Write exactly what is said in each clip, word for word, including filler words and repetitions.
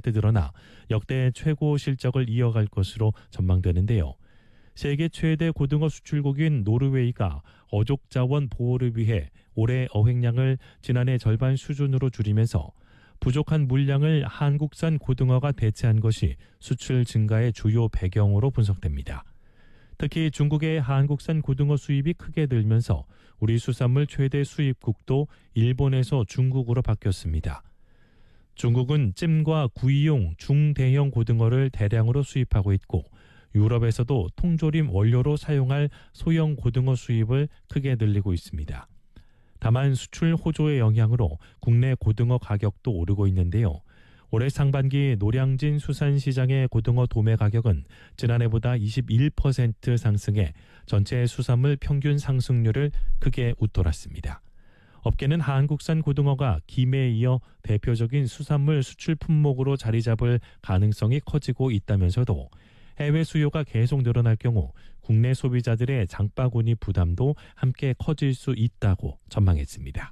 퍼센트 늘어나 역대 최고 실적을 이어갈 것으로 전망되는데요. 세계 최대 고등어 수출국인 노르웨이가 어족 자원 보호를 위해 올해 어획량을 지난해 절반 수준으로 줄이면서 부족한 물량을 한국산 고등어가 대체한 것이 수출 증가의 주요 배경으로 분석됩니다. 특히 중국의 한국산 고등어 수입이 크게 늘면서 우리 수산물 최대 수입국도 일본에서 중국으로 바뀌었습니다. 중국은 찜과 구이용 중대형 고등어를 대량으로 수입하고 있고 유럽에서도 통조림 원료로 사용할 소형 고등어 수입을 크게 늘리고 있습니다. 다만 수출 호조의 영향으로 국내 고등어 가격도 오르고 있는데요. 올해 상반기 노량진 수산시장의 고등어 도매 가격은 지난해보다 이십일 퍼센트 상승해 전체 수산물 평균 상승률을 크게 웃돌았습니다. 업계는 한국산 고등어가 김에 이어 대표적인 수산물 수출 품목으로 자리 잡을 가능성이 커지고 있다면서도 해외 수요가 계속 늘어날 경우 국내 소비자들의 장바구니 부담도 함께 커질 수 있다고 전망했습니다.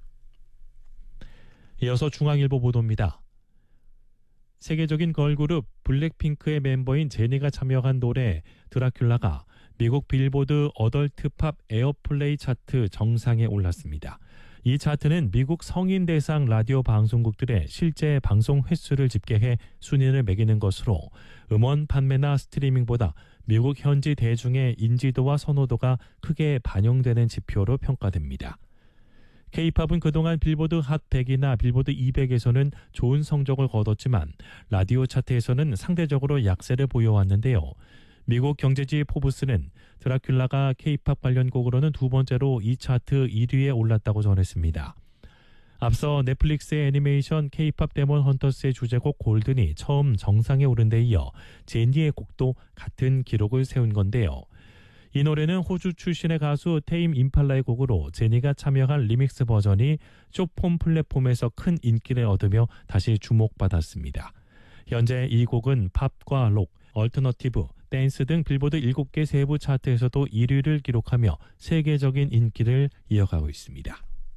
이어서 중앙일보 보도입니다. 세계적인 걸그룹 블랙핑크의 멤버인 제니가 참여한 노래 드라큘라가 미국 빌보드 어덜트 팝 에어플레이 차트 정상에 올랐습니다. 이 차트는 미국 성인 대상 라디오 방송국들의 실제 방송 횟수를 집계해 순위를 매기는 것으로 음원 판매나 스트리밍보다 미국 현지 대중의 인지도와 선호도가 크게 반영되는 지표로 평가됩니다. K-팝은 그동안 빌보드 핫 백이나 빌보드 이백에서는 좋은 성적을 거뒀지만 라디오 차트에서는 상대적으로 약세를 보여왔는데요. 미국 경제지 포브스는 드라큘라가 K-팝 관련 곡으로는 두 번째로 이 차트 일 위에 올랐다고 전했습니다. 앞서 넷플릭스의 애니메이션 K-팝 데몬 헌터스의 주제곡 골든이 처음 정상에 오른 데 이어 제니의 곡도 같은 기록을 세운 건데요. 이 노래는 호주 출신의 가수 테임 임팔라의 곡으로 제니가 참여한 리믹스 버전이 쇼폼 플랫폼에서 큰 인기를 얻으며 다시 주목받았습니다. 현재 이 곡은 팝과 록, 얼터너티브, 댄스 등 빌보드 일곱 개 세부 차트에서도 일 위를 기록하며 세계적인 인기를 이어가고 있습니다.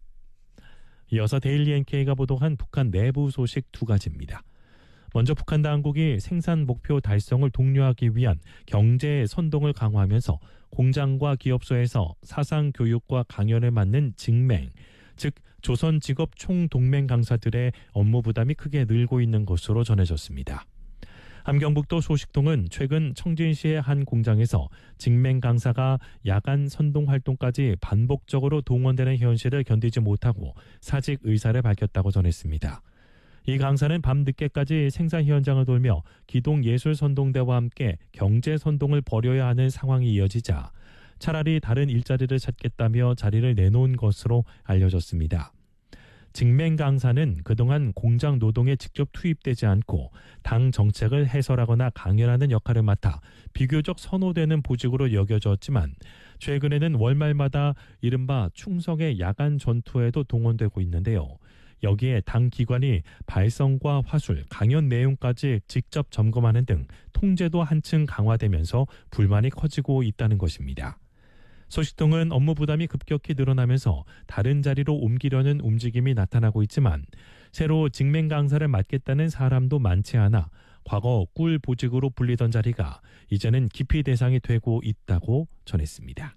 이어서 데일리 엔케이가 보도한 북한 내부 소식 두 가지입니다. 먼저 북한 당국이 생산 목표 달성을 독려하기 위한 경제 선동을 강화하면서 공장과 기업소에서 사상 교육과 강연을 맡는 직맹, 즉 조선 직업 총동맹 강사들의 업무 부담이 크게 늘고 있는 것으로 전해졌습니다. 함경북도 소식통은 최근 청진시의 한 공장에서 직맹 강사가 야간 선동 활동까지 반복적으로 동원되는 현실을 견디지 못하고 사직 의사를 밝혔다고 전했습니다. 이 강사는 밤늦게까지 생산 현장을 돌며 기동예술선동대와 함께 경제선동을 벌여야 하는 상황이 이어지자 차라리 다른 일자리를 찾겠다며 자리를 내놓은 것으로 알려졌습니다. 직맹 강사는 그동안 공장 노동에 직접 투입되지 않고 당 정책을 해설하거나 강연하는 역할을 맡아 비교적 선호되는 보직으로 여겨졌지만 최근에는 월말마다 이른바 충성의 야간 전투에도 동원되고 있는데요. 여기에 당 기관이 발성과 화술, 강연 내용까지 직접 점검하는 등 통제도 한층 강화되면서 불만이 커지고 있다는 것입니다. 소식통은 업무 부담이 급격히 늘어나면서 다른 자리로 옮기려는 움직임이 나타나고 있지만 새로 직맹 강사를 맡겠다는 사람도 많지 않아 과거 꿀 보직으로 불리던 자리가 이제는 기피 대상이 되고 있다고 전했습니다.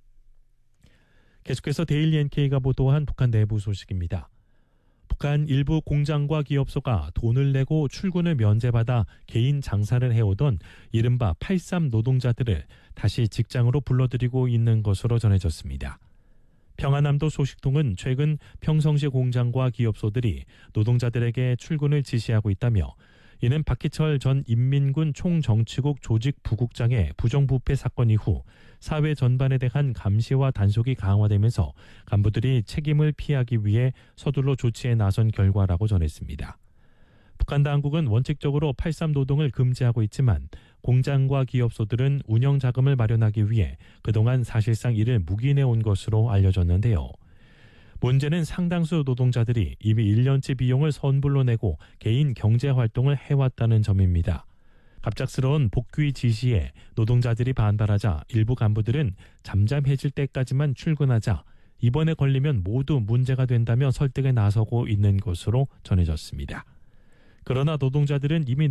계속해서 데일리 엔케이가 보도한 북한 내부 소식입니다. 북한 일부 공장과 기업소가 돈을 내고 출근을 면제받아 개인 장사를 해오던 이른바 팔삼 노동자들을 다시 직장으로 불러들이고 있는 것으로 전해졌습니다. 평안남도 소식통은 최근 평성시 공장과 기업소들이 노동자들에게 출근을 지시하고 있다며 이는 박희철 전 인민군 총정치국 조직 부국장의 부정부패 사건 이후 사회 전반에 대한 감시와 단속이 강화되면서 간부들이 책임을 피하기 위해 서둘러 조치에 나선 결과라고 전했습니다. 북한 당국은 원칙적으로 팔삼 노동을 금지하고 있지만 공장과 기업소들은 운영 자금을 마련하기 위해 그동안 사실상 이를 묵인해온 것으로 알려졌는데요. 문제는 상당수 노동자들이 이미 일 년치 비용을 선불로 내고 개인 경제활동을 해왔다는 점입니다. 갑작스러운 복귀 지시에 노동자들이 반발하자 일부 간부들은 잠잠해질 때까지만 출근하자 이번에 걸리면 모두 문제가 된다며 설득에 나서고 있는 것으로 전해졌습니다. 그러나 노동자들은 이미